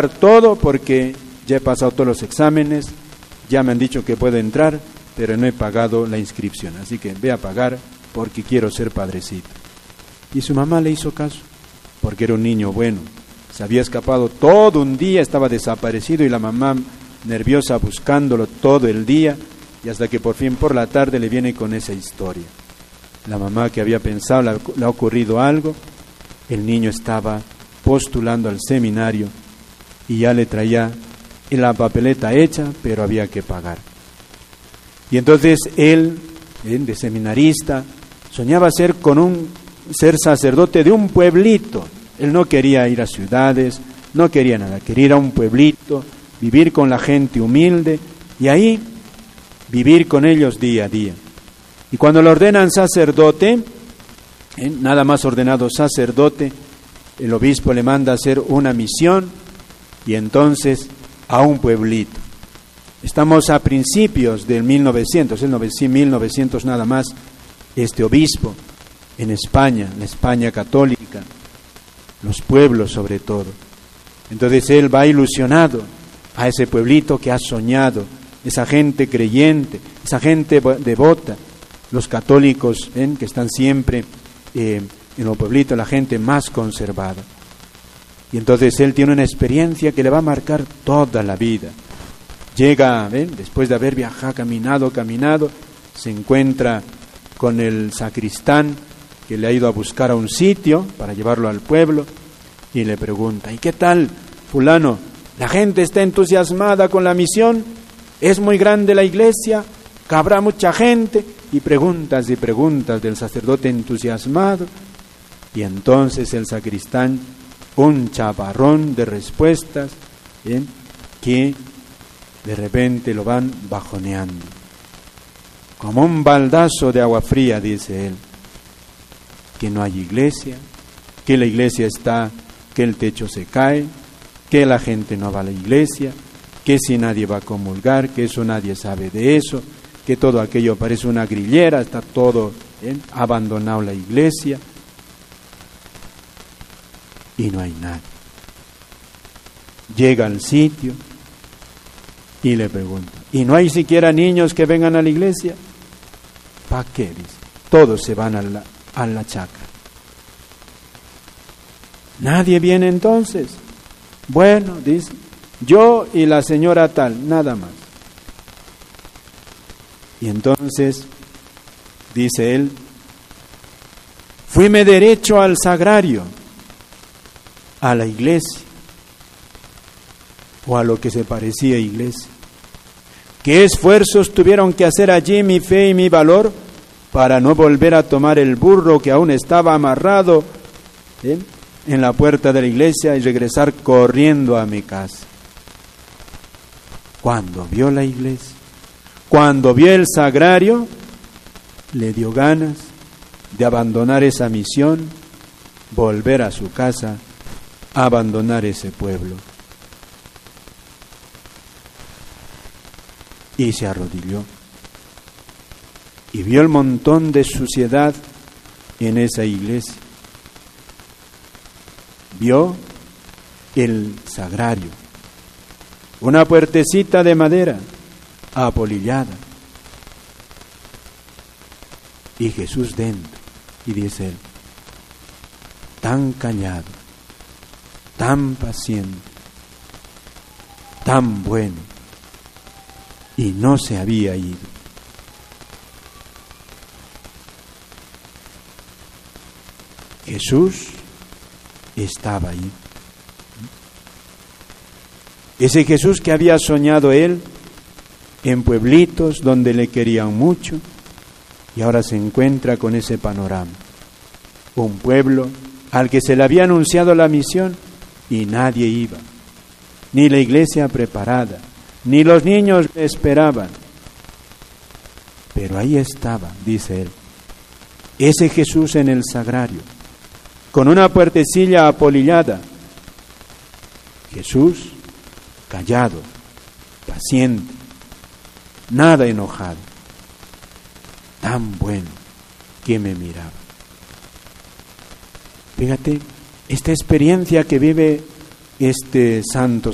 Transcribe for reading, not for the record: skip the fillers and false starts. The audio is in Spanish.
pagar todo porque ya he pasado todos los exámenes, ya me han dicho que puedo entrar, pero no he pagado la inscripción, así que ve a pagar porque quiero ser padrecito. Y su mamá le hizo caso, porque era un niño bueno, se había escapado todo un día, estaba desaparecido y la mamá nerviosa buscándolo todo el día, y hasta que por fin por la tarde le viene con esa historia. La mamá, que había pensado, le ha ocurrido algo, el niño estaba postulando al seminario y ya le traía la papeleta hecha, pero había que pagar. Y entonces él, de seminarista, soñaba ser sacerdote de un pueblito. Él no quería ir a ciudades, no quería nada, quería ir a un pueblito, vivir con la gente humilde y ahí vivir con ellos día a día. Y cuando lo ordenan sacerdote, nada más ordenado sacerdote, el obispo le manda a hacer una misión y entonces a un pueblito. Estamos a principios del 1900 nada más, este obispo en España, la España católica, los pueblos sobre todo. Entonces él va ilusionado a ese pueblito que ha soñado, esa gente creyente, esa gente devota, los católicos que están siempre en los pueblitos, la gente más conservada. Y entonces él tiene una experiencia que le va a marcar toda la vida. Llega, después de haber viajado, caminado, se encuentra con el sacristán que le ha ido a buscar a un sitio para llevarlo al pueblo y le pregunta: ¿y qué tal, fulano? ¿La gente está entusiasmada con la misión? ¿Es muy grande la iglesia? ¿Cabrá mucha gente? Y preguntas del sacerdote entusiasmado. Y entonces el sacristán, un chaparrón de respuestas, que de repente lo van bajoneando. Como un baldazo de agua fría, dice él. Que no hay iglesia, que la iglesia está, que el techo se cae, que la gente no va a la iglesia, que si nadie va a comulgar, que eso nadie sabe de eso, que todo aquello parece una grillera, está todo abandonado la iglesia y no hay nadie. Llega al sitio y le pregunta: ¿y no hay siquiera niños que vengan a la iglesia? ¿Para qué? Dice. Todos se van a la chacra. ¿Nadie viene entonces? Bueno, dice, yo y la señora tal, nada más. Y entonces, dice él, fuime derecho al sagrario, a la iglesia, o a lo que se parecía a iglesia. ¿Qué esfuerzos tuvieron que hacer allí mi fe y mi valor para no volver a tomar el burro que aún estaba amarrado en la puerta de la iglesia y regresar corriendo a mi casa? Cuando vio la iglesia, cuando vio el sagrario, le dio ganas de abandonar esa misión, volver a su casa, abandonar ese pueblo. Y se arrodilló y vio el montón de suciedad en esa iglesia. Vio el sagrario, una puertecita de madera apolillada y Jesús dentro, y dice él, tan callado, tan paciente, tan bueno, y no se había ido. Jesús estaba ahí. Ese Jesús que había soñado él en pueblitos donde le querían mucho, y ahora se encuentra con ese panorama. Un pueblo al que se le había anunciado la misión y nadie iba, ni la iglesia preparada, ni los niños esperaban. Pero ahí estaba, dice él, ese Jesús en el sagrario, con una puertecilla apolillada. Jesús callado, paciente, nada enojado, tan bueno que me miraba. Fíjate, esta experiencia que vive este santo